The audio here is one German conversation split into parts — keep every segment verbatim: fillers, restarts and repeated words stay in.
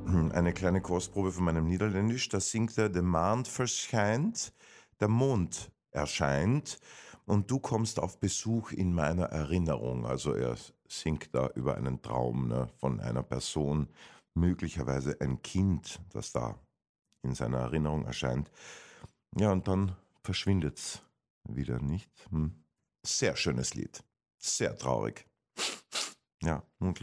eine kleine Kostprobe von meinem Niederländisch. Da singt er: De Maan verschijnt, der Mond erscheint und du kommst auf Besuch in meiner Erinnerung. Also er singt da über einen Traum, ne, von einer Person, möglicherweise ein Kind, das da in seiner Erinnerung erscheint. Ja, und dann verschwindet's wieder, nicht? Hm. Sehr schönes Lied. Sehr traurig. Ja, und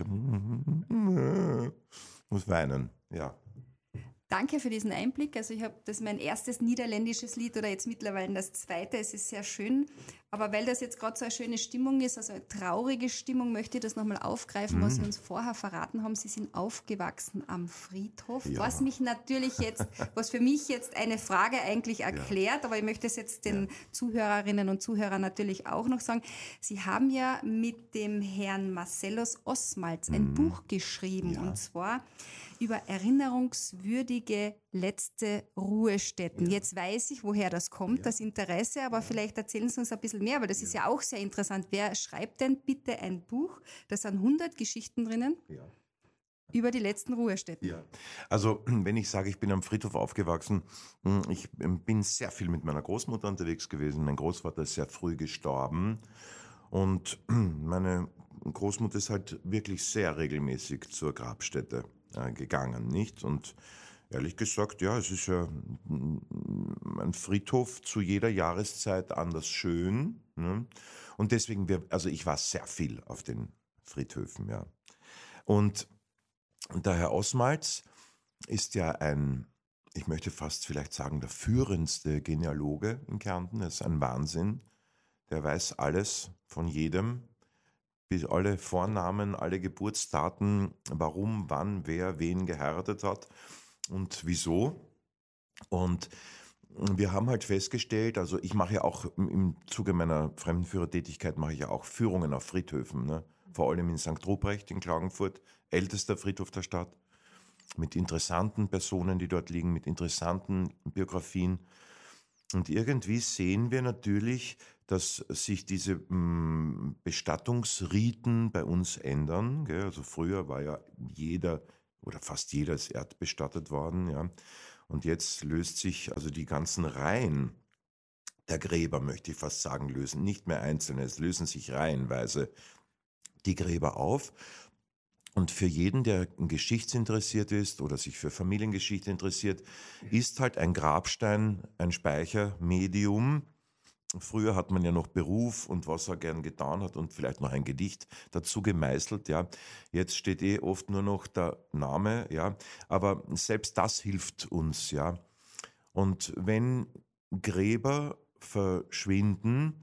muss weinen, ja. Danke für diesen Einblick. Also ich habe das mein erstes niederländisches Lied oder jetzt mittlerweile das zweite. Es ist sehr schön. Aber weil das jetzt gerade so eine schöne Stimmung ist, also eine traurige Stimmung, möchte ich das nochmal aufgreifen, was Sie uns vorher verraten haben. Sie sind aufgewachsen am Friedhof, Ja. was mich natürlich jetzt, was für mich jetzt eine Frage eigentlich erklärt, Ja. aber ich möchte es jetzt den Ja. Zuhörerinnen und Zuhörern natürlich auch noch sagen. Sie haben ja mit dem Herrn Marcellus Osmalz ein Mhm. Buch geschrieben, Ja. und zwar über erinnerungswürdige letzte Ruhestätten. Ja. Jetzt weiß ich, woher das kommt, Ja. das Interesse, aber vielleicht erzählen Sie uns ein bisschen mehr, weil das ist ja auch sehr interessant. Wer schreibt denn bitte ein Buch, da sind hundert Geschichten drinnen, Ja. über die letzten Ruhestätten? Ja, also wenn ich sage, ich bin am Friedhof aufgewachsen, ich bin sehr viel mit meiner Großmutter unterwegs gewesen. Mein Großvater ist sehr früh gestorben und meine Großmutter ist halt wirklich sehr regelmäßig zur Grabstätte äh, gegangen, nicht? Und ehrlich gesagt, ja, es ist ja mm, ein Friedhof zu jeder Jahreszeit anders schön, ne? Und deswegen, wir, also ich war sehr viel auf den Friedhöfen, ja. Und Und der Herr Osmalz ist ja ein, ich möchte fast vielleicht sagen, der führendste Genealoge in Kärnten. Er ist ein Wahnsinn. Der weiß alles von jedem, bis alle Vornamen, alle Geburtsdaten, warum, wann, wer, wen geheiratet hat und wieso. Und wir haben halt festgestellt, also ich mache ja auch im- im Zuge meiner Fremdenführertätigkeit mache ich ja auch Führungen auf Friedhöfen, ne? Vor allem in Sankt Ruprecht in Klagenfurt, ältester Friedhof der Stadt, mit interessanten Personen, die dort liegen, mit interessanten Biografien. Und irgendwie sehen wir natürlich, dass sich diese mm, Bestattungsriten bei uns ändern. Gell? Also früher war ja jeder oder fast jeder als erdbestattet worden, ja. Und jetzt löst sich also die ganzen Reihen der Gräber, möchte ich fast sagen, lösen. Nicht mehr einzelne, es lösen sich reihenweise die Gräber auf. Und für jeden, der geschichtsinteressiert ist oder sich für Familiengeschichte interessiert, ist halt ein Grabstein ein Speichermedium. Früher hat man ja noch Beruf und was er gern getan hat und vielleicht noch ein Gedicht dazu gemeißelt, ja. Jetzt steht eh oft nur noch der Name, ja. Aber selbst das hilft uns, ja. Und wenn Gräber verschwinden,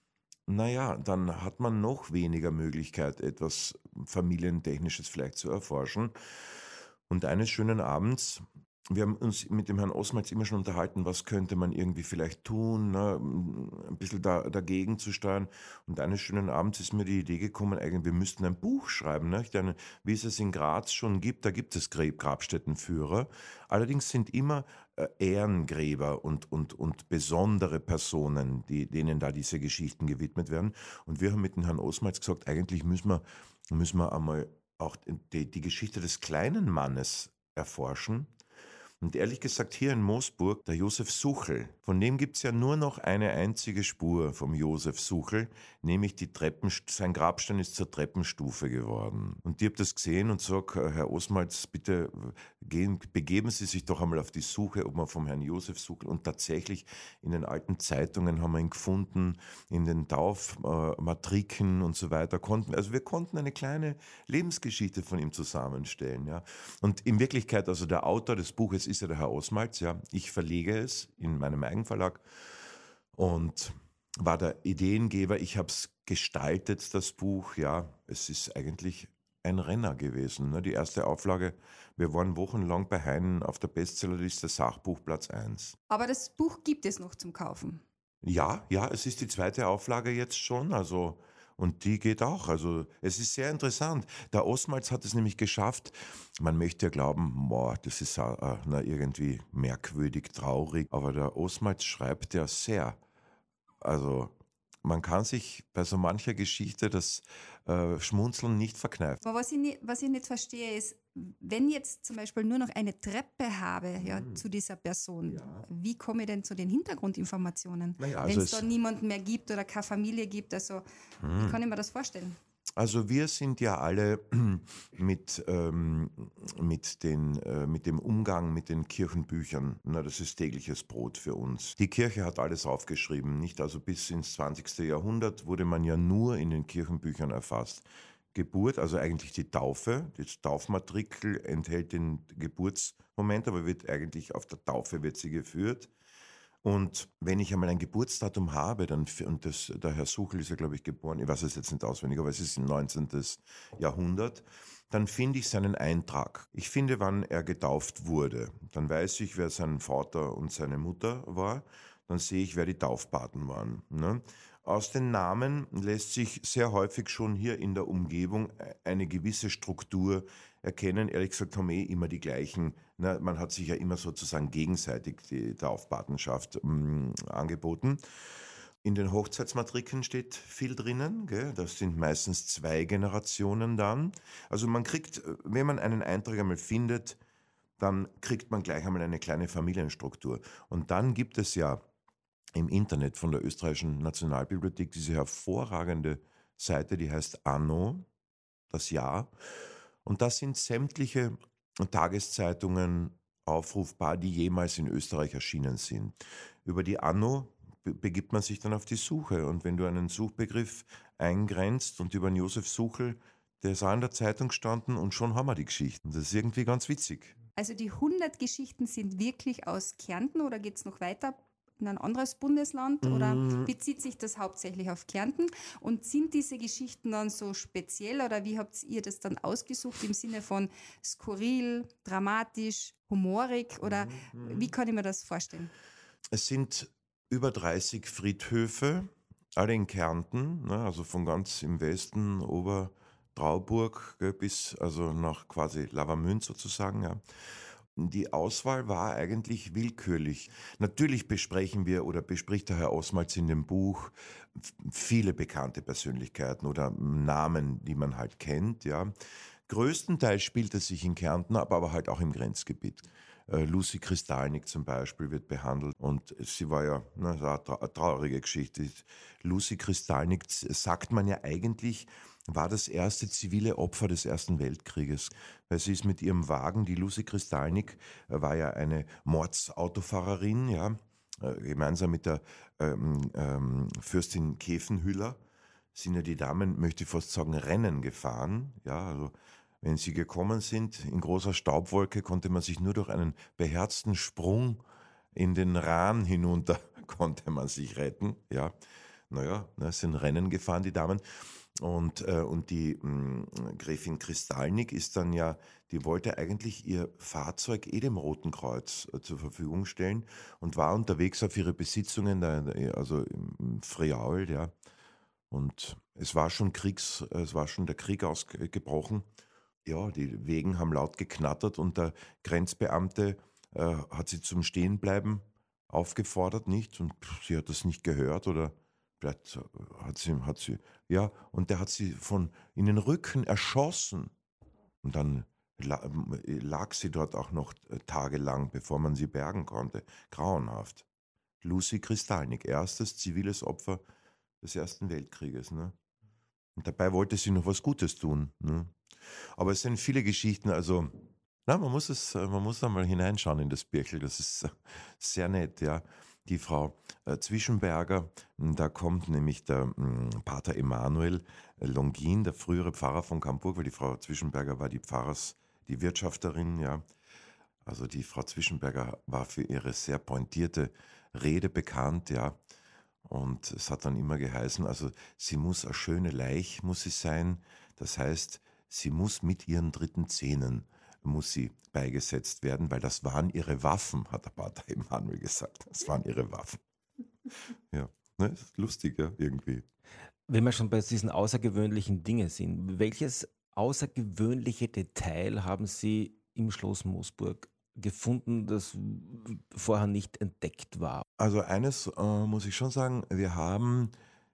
naja, dann hat man noch weniger Möglichkeit, etwas Familientechnisches vielleicht zu erforschen. Und eines schönen Abends, wir haben uns mit dem Herrn Osmalz immer schon unterhalten, was könnte man irgendwie vielleicht tun, ne, ein bisschen da, dagegen zu steuern. Und eines schönen Abends ist mir die Idee gekommen, eigentlich, wir müssten ein Buch schreiben, ne, denn, wie es es in Graz schon gibt, da gibt es Grab- Grabstättenführer. Allerdings sind immer äh, Ehrengräber und, und, und besondere Personen, die, denen da diese Geschichten gewidmet werden. Und wir haben mit dem Herrn Osmalz gesagt, eigentlich müssen wir, müssen wir einmal auch die, die Geschichte des kleinen Mannes erforschen. Und ehrlich gesagt, hier in Moosburg, der Josef Suchel, von dem gibt's ja nur noch eine einzige Spur vom Josef Suchel, nämlich die Treppen, sein Grabstein ist zur Treppenstufe geworden. Und ich habe das gesehen und sag, Herr Osmalz, bitte gehen, begeben Sie sich doch einmal auf die Suche, ob man vom Herrn Josef Suchel, und tatsächlich in den alten Zeitungen haben wir ihn gefunden, in den Taufmatriken und so weiter, konnten, also wir konnten eine kleine Lebensgeschichte von ihm zusammenstellen, ja. Und in Wirklichkeit, also der Autor des Buches ist ja der Herr Osmalz, ja. Ich verlege es in meinem Eigenverlag und war der Ideengeber. Ich habe es gestaltet, das Buch, ja. Es ist eigentlich ein Renner gewesen, ne? Die erste Auflage, wir waren wochenlang bei Heinen auf der Bestsellerliste, Sachbuch Platz eins. Aber das Buch gibt es noch zum Kaufen. Ja, ja, es ist die zweite Auflage jetzt schon, also, und die geht auch. Also es ist sehr interessant. Der Osmalz hat es nämlich geschafft. Man möchte ja glauben, boah, das ist äh, na, irgendwie merkwürdig, traurig, aber der Osmalz schreibt ja sehr. Also man kann sich bei so mancher Geschichte das äh, Schmunzeln nicht verkneifen. Aber was ich, nicht, was ich nicht verstehe ist, wenn jetzt zum Beispiel nur noch eine Treppe habe ja, Mhm. zu dieser Person, Ja. wie komme ich denn zu den Hintergrundinformationen? Naja, Wenn also es da es, niemanden mehr gibt oder keine Familie gibt, also wie kann ich mir das vorstellen? also wir sind ja alle mit, ähm, mit, den, äh, mit dem Umgang mit den Kirchenbüchern, na, das ist tägliches Brot für uns. Die Kirche hat alles aufgeschrieben, nicht? Also bis ins zwanzigste Jahrhundert wurde man ja nur in den Kirchenbüchern erfasst. Geburt, also eigentlich die Taufe, die Taufmatrikel enthält den Geburtsmoment, aber wird eigentlich auf der Taufe wird sie geführt. Und wenn ich einmal ein Geburtsdatum habe, dann, f- und das, der Herr Suchel ist ja, glaube ich, geboren, ich weiß es jetzt nicht auswendig, aber es ist im neunzehnten. Jahrhundert, dann finde ich seinen Eintrag. Ich finde, wann er getauft wurde. Dann weiß ich, wer sein Vater und seine Mutter war. Dann sehe ich, wer die Taufpaten waren. Ne? Aus den Namen lässt sich sehr häufig schon hier in der Umgebung eine gewisse Struktur erkennen. Ehrlich gesagt haben eh immer die gleichen. Na, man hat sich ja immer sozusagen gegenseitig die Taufpatenschaft mh, angeboten. In den Hochzeitsmatriken steht viel drinnen, gell? Das sind meistens zwei Generationen dann. Also man kriegt, äh, wenn man einen Eintrag einmal findet, dann kriegt man gleich einmal eine kleine Familienstruktur. Und dann gibt es ja im Internet von der Österreichischen Nationalbibliothek diese hervorragende Seite, die heißt Anno, das Jahr. Und das sind sämtliche Tageszeitungen aufrufbar, die jemals in Österreich erschienen sind. Über die Anno be- begibt man sich dann auf die Suche. Und wenn du einen Suchbegriff eingrenzt und über den Josef Suchel, der ist auch in der Zeitung gestanden und schon haben wir die Geschichten. Das ist irgendwie ganz witzig. Also die hundert Geschichten sind wirklich aus Kärnten oder geht es noch weiter in ein anderes Bundesland oder Mm, bezieht sich das hauptsächlich auf Kärnten? Und sind diese Geschichten dann so speziell oder wie habt ihr das dann ausgesucht im Sinne von skurril, dramatisch, humorig oder wie kann ich mir das vorstellen? Es sind über dreißig Friedhöfe, alle in Kärnten, ne, also von ganz im Westen, Obertrauburg, gell, bis also nach quasi Lavamünd sozusagen. Ja. Die Auswahl war eigentlich willkürlich. Natürlich besprechen wir oder bespricht der Herr Osmalz in dem Buch f- viele bekannte Persönlichkeiten oder Namen, die man halt kennt. Ja. Größtenteils spielt es sich in Kärnten, aber, aber halt auch im Grenzgebiet. Äh, Lucy Kristallnik zum Beispiel wird behandelt und sie war ja, na, das war eine trau- eine traurige Geschichte. Lucy Kristallnik, z- sagt man ja eigentlich, war das erste zivile Opfer des Ersten Weltkrieges, weil sie ist mit ihrem Wagen, die Lucy Kristallnik äh, war ja eine Mordsautofahrerin, ja, äh, gemeinsam mit der ähm, ähm, Fürstin Kefenhüller sind ja die Damen, möchte ich fast sagen, Rennen gefahren, ja, also wenn sie gekommen sind, in großer Staubwolke, konnte man sich nur durch einen beherzten Sprung in den Rahn hinunter, konnte man sich retten. Ja, naja, ne, sind Rennen gefahren, die Damen. Und, äh, und die mh, Gräfin Kristallnik ist dann ja, die wollte eigentlich ihr Fahrzeug eh dem Roten Kreuz äh, zur Verfügung stellen und war unterwegs auf ihre Besitzungen, da, also im Friaul, ja. Und es war schon Kriegs, es war schon der Krieg ausgebrochen. Ja, die Wägen haben laut geknattert und der Grenzbeamte äh, hat sie zum Stehenbleiben aufgefordert, nicht? Und sie hat das nicht gehört oder vielleicht äh, hat sie, hat sie, ja, und der hat sie von in den Rücken erschossen. Und dann la, äh, lag sie dort auch noch äh, tagelang, bevor man sie bergen konnte. Grauenhaft. Lucy Kristallnik, erstes ziviles Opfer des Ersten Weltkrieges, ne? Und dabei wollte sie noch was Gutes tun, ne? Aber es sind viele Geschichten, also, na, man muss es, äh, man muss da mal hineinschauen in das Birkel, das ist äh, sehr nett, ja. Die Frau äh, Zwischenberger, m, da kommt nämlich der m, Pater Emanuel äh, Longin, der frühere Pfarrer von Camburg, weil die Frau Zwischenberger war die Pfarrers, die Wirtschafterin, ja. Also die Frau Zwischenberger war für ihre sehr pointierte Rede bekannt, ja. Und es hat dann immer geheißen, also sie muss eine schöne Laich, muss sie sein. Das heißt, sie muss mit ihren dritten Zähnen, muss sie beigesetzt werden, weil das waren ihre Waffen, hat der Pater Emanuel gesagt. Das waren ihre Waffen. Ja, ne, ist lustig, ja, irgendwie. Wenn wir schon bei diesen außergewöhnlichen Dingen sind, welches außergewöhnliche Detail haben Sie im Schloss Moosburg gefunden, das vorher nicht entdeckt war? Also eines äh, muss ich schon sagen, wir haben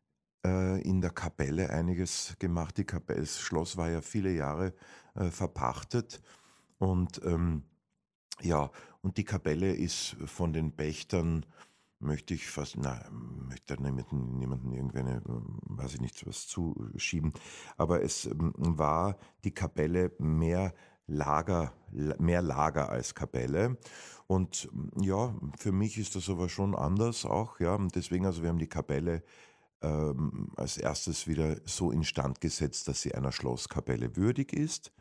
äh, in der Kapelle einiges gemacht. Die Kapelle, das Schloss war ja viele Jahre äh, verpachtet. Und ähm, ja, und die Kapelle ist von den Pächtern, möchte ich fast, nein, möchte da niemanden, niemanden irgendwie eine, weiß ich nicht, was zuschieben, aber es ähm, war die Kapelle mehr Lager, mehr Lager als Kapelle. Und ja, für mich ist das aber schon anders auch, ja. Und deswegen, also wir haben die Kapelle ähm, als erstes wieder so instand gesetzt, dass sie einer Schlosskapelle würdig ist.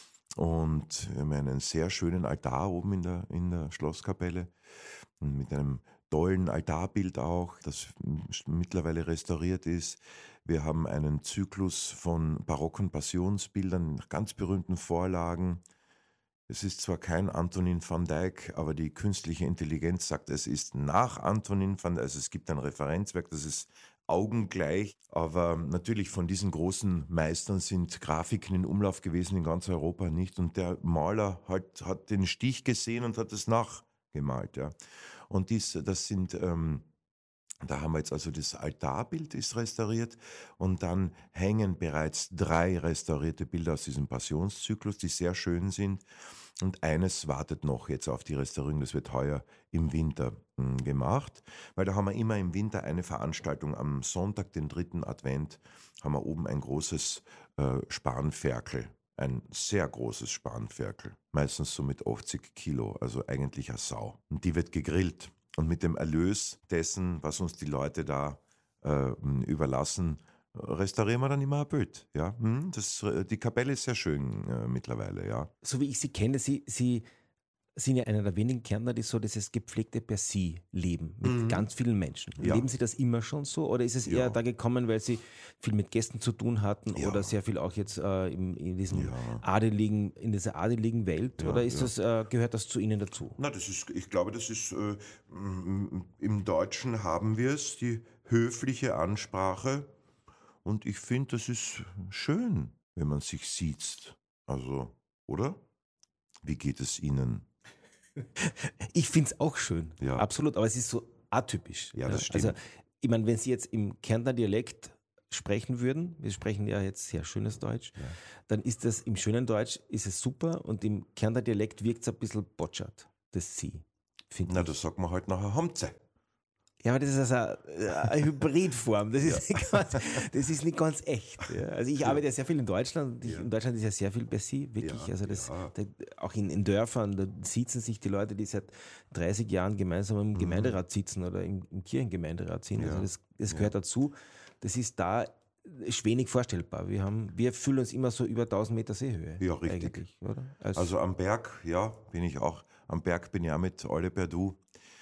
Und wir haben einen sehr schönen Altar oben in der, in der Schlosskapelle mit einem tollen Altarbild auch, das mittlerweile restauriert ist. Wir haben einen Zyklus von barocken Passionsbildern nach ganz berühmten Vorlagen. Es ist zwar kein Antonin van Dyck, aber die künstliche Intelligenz sagt, es ist nach Antonin van Dyck, also es gibt ein Referenzwerk, das ist augengleich, aber natürlich von diesen großen Meistern sind Grafiken in Umlauf gewesen in ganz Europa nicht und der Maler hat, hat den Stich gesehen und hat es nachgemalt, ja. Und dies, das sind, ähm, da haben wir jetzt also das Altarbild ist restauriert und dann hängen bereits drei restaurierte Bilder aus diesem Passionszyklus, die sehr schön sind. Und eines wartet noch jetzt auf die Restaurierung, das wird heuer im Winter mh, gemacht, weil da haben wir immer im Winter eine Veranstaltung am Sonntag, den dritten Advent, haben wir oben ein großes äh, Spanferkel, ein sehr großes Spanferkel, meistens so mit achtzig Kilo, also eigentlich eine Sau. Und die wird gegrillt. Und mit dem Erlös dessen, was uns die Leute da äh, überlassen, restaurieren wir dann immer ein Bild. Ja? Das, die Kapelle ist sehr schön äh, mittlerweile, ja. So wie ich Sie kenne, Sie, Sie sind ja einer der wenigen Kärntner, die so dieses gepflegte per Sie leben, mit Mhm. ganz vielen Menschen. Ja. Leben Sie das immer schon so oder ist es eher Ja. da gekommen, weil Sie viel mit Gästen zu tun hatten Ja. oder sehr viel auch jetzt äh, in, in, diesem Ja. adeligen, in dieser adeligen Welt Ja, oder ist ja. das, äh, gehört das zu Ihnen dazu? Na, das ist, ich glaube, das ist, äh, m- im Deutschen haben wir es, die höfliche Ansprache. Und ich finde, das ist schön, wenn man sich sieht. Also, oder? Wie geht es Ihnen? Ich finde es auch schön, Ja. absolut, aber es ist so atypisch. Ja, das Also, stimmt. ich meine, wenn Sie jetzt im Kärntner Dialekt sprechen würden, wir sprechen ja jetzt sehr schönes Deutsch, Ja. dann ist das im schönen Deutsch ist es super und im Kärntner Dialekt wirkt es ein bisschen botschert, das Sie, finde Na, ich. das sagt man halt nachher Hamze. Ja, aber das ist also eine, eine Hybridform. Das ist, nicht ganz, das ist nicht ganz echt. Ja. Also ich arbeite ja sehr viel in Deutschland. Und ich, Ja. In Deutschland ist ja sehr viel per Sie, wirklich. Ja, also das, ja. da, auch in, in Dörfern, da sitzen sich die Leute, die seit dreißig Jahren gemeinsam im Gemeinderat sitzen oder im, im Kirchengemeinderat sind. Mhm. Ja. Also das, das Ja. gehört dazu. Das ist da ist wenig vorstellbar. Wir, haben, wir fühlen uns immer so über tausend Meter Seehöhe. Ja, richtig. Eigentlich, oder? Als, Also am Berg, ja, bin ich auch. Am Berg bin ich auch mit Alle per Du.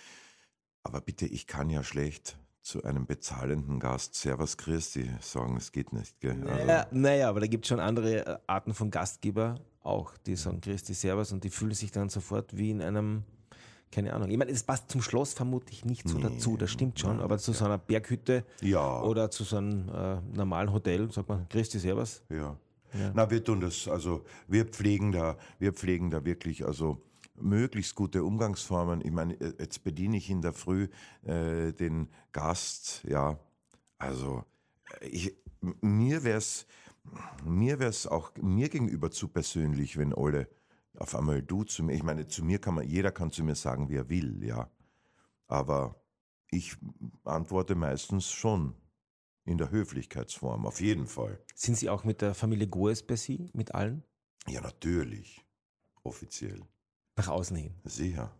Aber bitte, ich kann ja schlecht zu einem bezahlenden Gast Servus Christi sagen, es geht nicht. Gell? Also, Naja, naja, aber da gibt es schon andere äh, Arten von Gastgeber auch, die sagen Christi Servus und die fühlen sich dann sofort wie in einem, keine Ahnung. Ich meine, es passt zum Schloss vermutlich nicht so Nee, dazu, das stimmt schon, nein, aber zu so einer Berghütte ja, oder zu so einem äh, normalen Hotel sagt man Christi Servus. ja. Ja. Na, wir tun das, also wir pflegen da, wir pflegen da wirklich, also möglichst gute Umgangsformen. Ich meine, jetzt bediene ich in der Früh äh, den Gast, ja, also ich, m- mir wär's, mir wär's auch mir gegenüber zu persönlich, wenn alle auf einmal du zu mir, ich meine, zu mir kann man, jeder kann zu mir sagen, wie er will, ja, aber ich antworte meistens schon in der Höflichkeitsform, auf jeden Fall. Sind Sie auch mit der Familie Goes bei Sie, mit allen? Ja, natürlich, offiziell, Nach außen hin. sicher.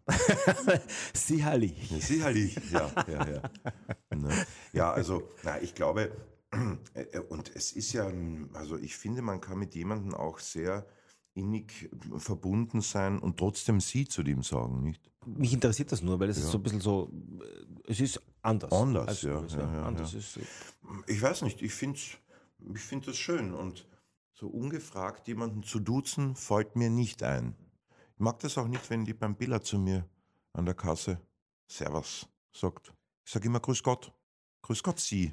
Sicherlich. Ja, sicherlich, ja, ja, ja. Ne? Ja, also, na, ich glaube, äh, äh, und es ist ja, ein- also ich finde, man kann mit jemandem auch sehr innig verbunden sein und trotzdem Sie zu dem sagen, nicht? Mich interessiert das nur, weil es ist Ja. so ein bisschen so, äh, es ist anders. Anders, als ja, Goes, ja, ja, anders ja. Ist, äh, Ich weiß nicht, ich finde ich find das schön und so ungefragt jemanden zu duzen, fällt mir nicht ein. Ich mag das auch nicht, wenn die beim Biller zu mir an der Kasse Servus sagt. Ich sage immer Grüß Gott. Grüß Gott, Sie.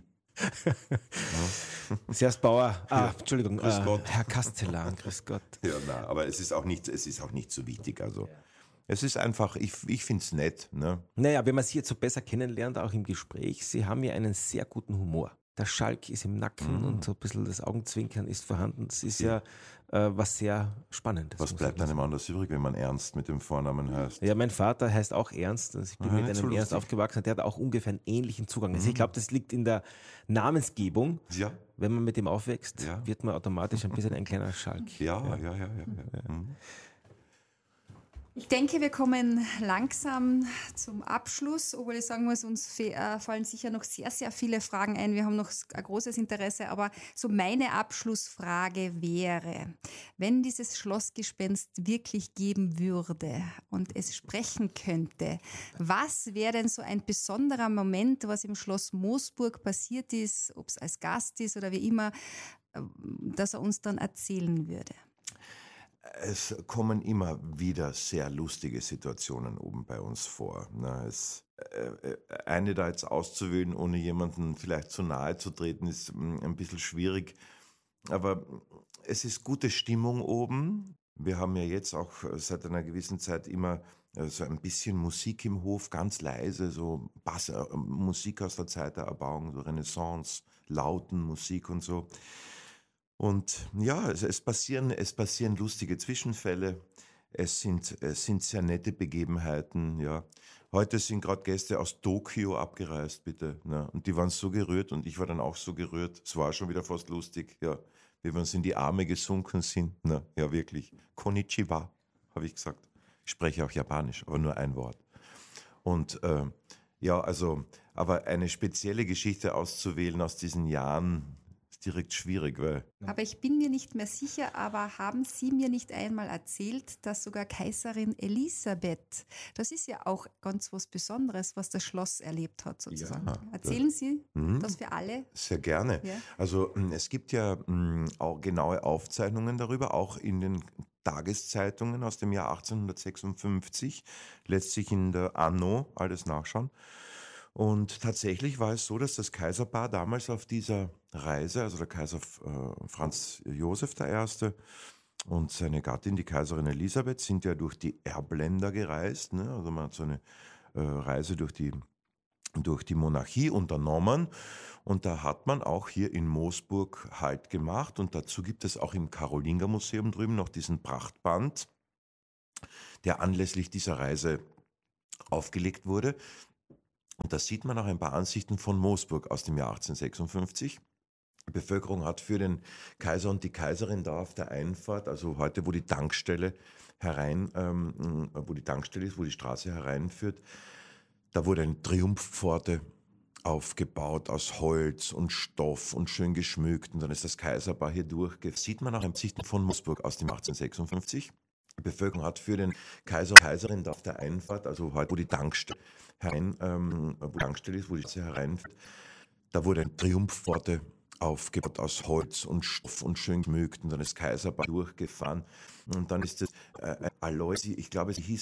Ja. Servus Bauer, ah, Ja. Entschuldigung, Grüß äh, Gott. Herr Kastellan, grüß Gott. Ja, na, aber es ist auch nicht, es ist auch nicht so wichtig. Also es ist einfach, ich, ich finde es nett. Ne? Naja, wenn man Sie jetzt so besser kennenlernt, auch im Gespräch, Sie haben ja einen sehr guten Humor. der Schalk ist im Nacken Mhm. und so ein bisschen das Augenzwinkern ist vorhanden. Das ist ja äh, was sehr Spannendes. Was muss bleibt ich einem sagen. anders übrig, wenn man Ernst mit dem Vornamen heißt? Ja, mein Vater heißt auch Ernst. Also ich bin Aha, mit nicht einem so Ernst lustig. aufgewachsen. Der hat auch ungefähr einen ähnlichen Zugang. Also Mhm. ich glaube, das liegt in der Namensgebung. Ja, Wenn man mit dem aufwächst, Ja. wird man automatisch ein bisschen ein kleiner Schalk. ja, ja, ja, ja. ja, ja. Mhm. Ich denke, wir kommen langsam zum Abschluss, obwohl ich sagen muss, uns fe- äh, fallen sicher noch sehr, sehr viele Fragen ein. Wir haben noch s- ein großes Interesse, aber so meine Abschlussfrage wäre, wenn dieses Schlossgespenst wirklich geben würde und es sprechen könnte, was wäre denn so ein besonderer Moment, was im Schloss Moosburg passiert ist, ob es als Gast ist oder wie immer, äh, dass er uns dann erzählen würde? Es kommen immer wieder sehr lustige Situationen oben bei uns vor. Na, es, äh, äh, eine da jetzt auszuwählen, ohne jemanden vielleicht zu nahe zu treten, ist mm, ein bisschen schwierig. Aber es ist gute Stimmung oben. Wir haben ja jetzt auch äh, seit einer gewissen Zeit immer äh, so ein bisschen Musik im Hof, ganz leise, so Bass, äh, Musik aus der Zeit der Erbauung, so Renaissance, lauten Musik und so. Und ja, es, es, passieren, es passieren lustige Zwischenfälle. Es sind, es sind sehr nette Begebenheiten, ja. Heute sind gerade Gäste aus Tokio abgereist, bitte. Ne? Und die waren so gerührt und ich war dann auch so gerührt. Es war schon wieder fast lustig, ja. Wie wir uns in die Arme gesunken sind. Ne? Ja, wirklich. Konnichiwa, habe ich gesagt. Ich spreche auch Japanisch, aber nur ein Wort. Und äh, ja, also, aber eine spezielle Geschichte auszuwählen aus diesen Jahren ist direkt schwierig, weil Aber ich bin mir nicht mehr sicher, aber haben Sie mir nicht einmal erzählt, dass sogar Kaiserin Elisabeth, das ist ja auch ganz was Besonderes, was das Schloss erlebt hat sozusagen. Ja, Erzählen Sie Mhm. das für alle? Sehr gerne. Ja. Also mh, es gibt ja mh, auch genaue Aufzeichnungen darüber, auch in den Tageszeitungen aus dem Jahr achtzehnhundertsechsundfünfzig, lässt sich in der Anno alles nachschauen. Und tatsächlich war es so, dass das Kaiserpaar damals auf dieser Reise, also der Kaiser äh, Franz Josef der Erste und seine Gattin, die Kaiserin Elisabeth, sind ja durch die Erbländer gereist. Ne? Also man hat so eine äh, Reise durch die durch die Monarchie unternommen und da hat man auch hier in Moosburg Halt gemacht und dazu gibt es auch im Karolingermuseum drüben noch diesen Prachtband, der anlässlich dieser Reise aufgelegt wurde. Und da sieht man auch ein paar Ansichten von Moosburg aus dem Jahr achtzehnhundertsechsundfünfzig. Die Bevölkerung hat für den Kaiser und die Kaiserin da auf der Einfahrt, also heute, wo die Tankstelle herein, ähm, wo die Tankstelle ist, wo die Straße hereinführt, da wurde eine Triumphpforte aufgebaut aus Holz und Stoff und schön geschmückt. Und dann ist das Kaiserpaar hier durchgeführt. Sieht man auch im Sichten von Moosburg aus dem achtzehnhundertsechsundfünfzig. Die Bevölkerung hat für den Kaiser und Kaiserin da auf der Einfahrt, also heute, wo die Tankstelle herein, ähm, wo die Tankstelle ist, wo die Straße hereinführt, da wurde eine Triumphpforte aufgebaut aus Holz und Stoff und schön geschmückt. Und dann ist das Kaiserpaar durchgefahren. Und dann ist das äh, Alois, ich glaube, sie hieß